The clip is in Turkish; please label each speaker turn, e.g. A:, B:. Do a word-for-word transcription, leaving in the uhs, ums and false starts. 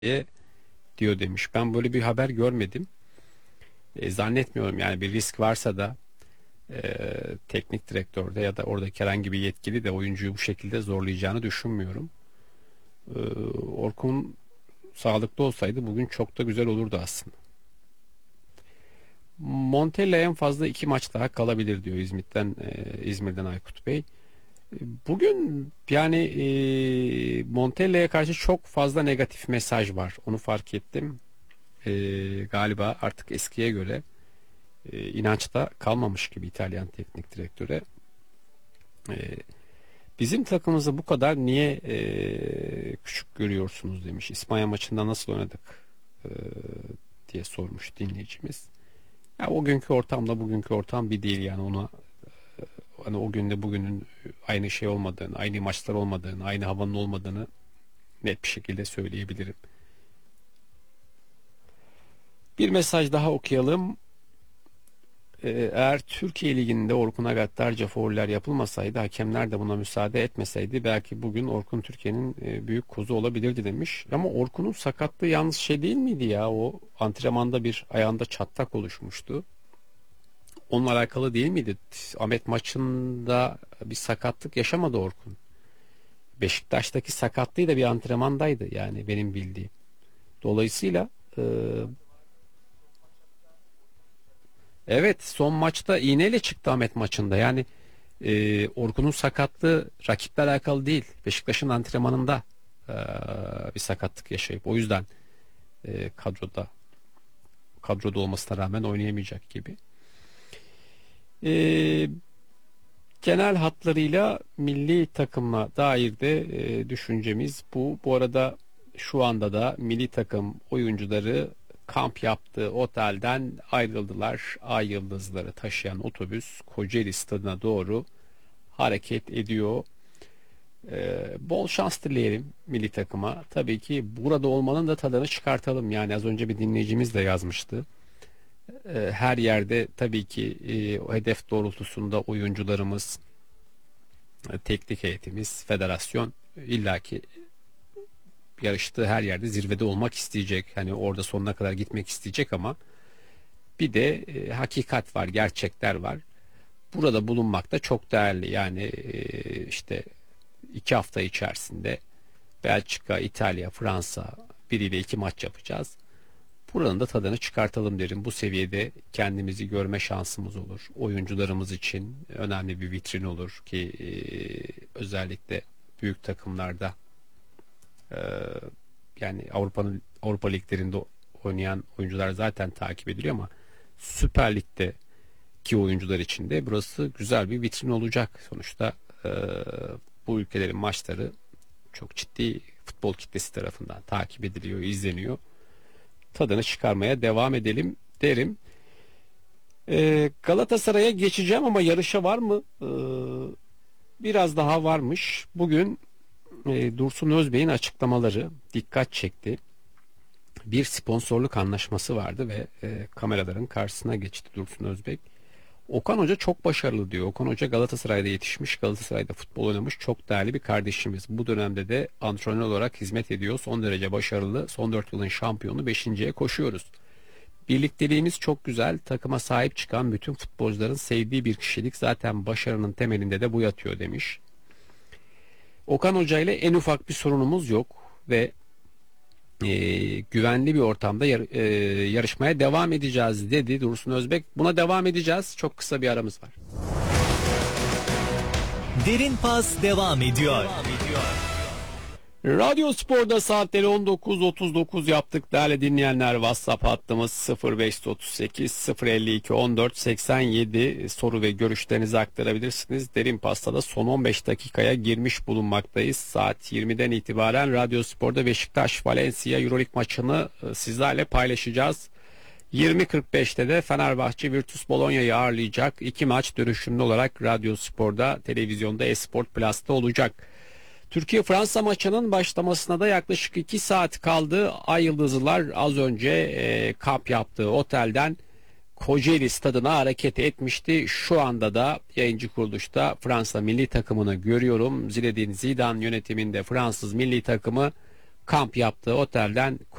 A: diye diyor demiş. Ben böyle bir haber görmedim. E, zannetmiyorum yani bir risk varsa da e, teknik direktörde ya da oradaki herhangi bir yetkili de oyuncuyu bu şekilde zorlayacağını düşünmüyorum. E, Orkun sağlıklı olsaydı bugün çok da güzel olurdu aslında. Montella en fazla iki maç daha kalabilir diyor İzmit'ten e, İzmir'den Aykut Bey. E, Bugün yani e, Montella'ya karşı çok fazla negatif mesaj var. Onu fark ettim. E, galiba artık eskiye göre e, inançta kalmamış gibi İtalyan teknik direktöre. E, Bizim takımımızı bu kadar niye e, küçük görüyorsunuz demiş. İspanya maçında nasıl oynadık e, diye sormuş dinleyicimiz. Ya o günkü ortamla bugünkü ortam bir değil yani ona e, hani o günde bugünün aynı şey olmadığını, aynı maçlar olmadığını, aynı havanın olmadığını net bir şekilde söyleyebilirim. Bir mesaj daha okuyalım. Ee, Eğer Türkiye Ligi'nde Orkun'a gaddarca fauller yapılmasaydı, hakemler de buna müsaade etmeseydi belki bugün Orkun Türkiye'nin e, büyük kozu olabilirdi demiş. Ama Orkun'un sakatlığı yalnız şey değil miydi ya? O antrenmanda bir ayağında çatlak oluşmuştu. Onunla alakalı değil miydi? Ahmet maçında bir sakatlık yaşamadı Orkun. Beşiktaş'taki sakatlığı da bir antrenmandaydı yani benim bildiğim. Dolayısıyla e, evet, son maçta iğneyle çıktı Ahmet maçında. Yani e, Orkun'un sakatlığı rakiple alakalı değil. Beşiktaş'ın antrenmanında e, bir sakatlık yaşayıp o yüzden e, kadroda kadroda olmasına rağmen oynayamayacak gibi. E, Genel hatlarıyla milli takımla dair de e, düşüncemiz bu. Bu arada şu anda da milli takım oyuncuları kamp yaptığı otelden ayrıldılar. Ay yıldızları taşıyan otobüs Kocaeli stadına doğru hareket ediyor. Ee, bol şans dileyelim milli takıma. Tabii ki burada olmanın da tadını çıkartalım. Yani az önce bir dinleyicimiz de yazmıştı. Ee, her yerde tabii ki e, o hedef doğrultusunda oyuncularımız, e, teknik heyetimiz, federasyon illaki yarıştığı her yerde zirvede olmak isteyecek. Hani orada sonuna kadar gitmek isteyecek ama bir de e, hakikat var, gerçekler var. Burada bulunmak da çok değerli. Yani e, işte iki hafta içerisinde Belçika, İtalya, Fransa biriyle iki maç yapacağız. Buranın da tadını çıkartalım derim. Bu seviyede kendimizi görme şansımız olur. Oyuncularımız için önemli bir vitrin olur ki e, özellikle büyük takımlarda e, yani Avrupa'nın Avrupa liglerinde oynayan oyuncular zaten takip ediliyor ama Süper Lig'de ki oyuncular için de burası güzel bir vitrin olacak. Sonuçta e, bu ülkelerin maçları çok ciddi futbol kitlesi tarafından takip ediliyor, izleniyor. Tadını çıkarmaya devam edelim derim. E, Galatasaray'a geçeceğim ama yarışa var mı? E, biraz daha varmış. Bugün e, Dursun Özbey'in açıklamaları dikkat çekti. Bir sponsorluk anlaşması vardı ve e, kameraların karşısına geçti Dursun Özbek. Okan Hoca çok başarılı diyor. Okan Hoca Galatasaray'da yetişmiş, Galatasaray'da futbol oynamış çok değerli bir kardeşimiz. Bu dönemde de antrenör olarak hizmet ediyor. Son derece başarılı. Son dört yılın şampiyonu beşinciye koşuyoruz. Birlikteliğimiz çok güzel. Takıma sahip çıkan bütün futbolcuların sevdiği bir kişilik. Zaten başarının temelinde de bu yatıyor demiş. Okan Hoca ile en ufak bir sorunumuz yok ve e, güvenli bir ortamda yar, e, yarışmaya devam edeceğiz dedi Dursun Özbek. Buna devam edeceğiz. Çok kısa bir aramız var.
B: Derin Pas devam ediyor.
A: Radyo Spor'da saatleri on dokuz otuz dokuz yaptık. Değerli dinleyenler, WhatsApp hattımız sıfır beş otuz sekiz sıfır elli iki on dört seksen yedi, soru ve görüşlerinizi aktarabilirsiniz. Derin Pasta'da son on beş dakikaya girmiş bulunmaktayız. Saat yirmiden itibaren Radyo Spor'da Beşiktaş Valencia Euroleague maçını sizlerle paylaşacağız. yirmi kırk beşte de Fenerbahçe Virtus Bologna'yı ağırlayacak. İki maç dönüşümlü olarak Radyo Spor'da, televizyonda, Esport Plus'ta olacak. Türkiye-Fransa maçının başlamasına da yaklaşık iki saat kaldı. Ay Yıldızlılar az önce e, kamp yaptığı otelden Kocaeli stadına hareket etmişti. Şu anda da yayıncı kuruluşta Fransa milli takımını görüyorum. Zinedine Zidane yönetiminde Fransız milli takımı kamp yaptığı otelden